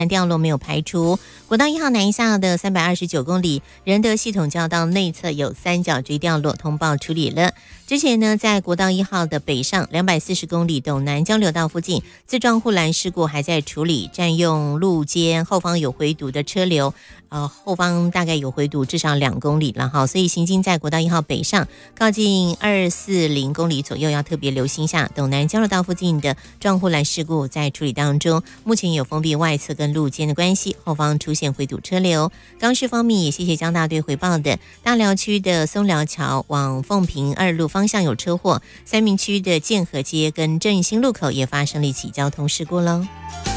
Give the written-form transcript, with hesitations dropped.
掉落没有排除。国道1号南下的329公里，仁德系统交道内侧有三角锥掉落，通报处理了。之前呢，在国道1号的北上240公里斗南交流道附近，自撞护栏事故还在处理，占用路肩，后方有回堵的车流，后方大概有回堵至少2公里了哈，所以行经在国道1号北上靠近240公里左右，要特别留心下斗南交流道附近的撞护栏事故在处理当中，目前有封闭外侧跟路肩的关系，后方出现回堵车流。刚市方面也谢谢江大队回报的，大寮区的松寮桥往凤屏2路方向有车祸，三民区的建和街跟正兴路口也发生了一起交通事故喽。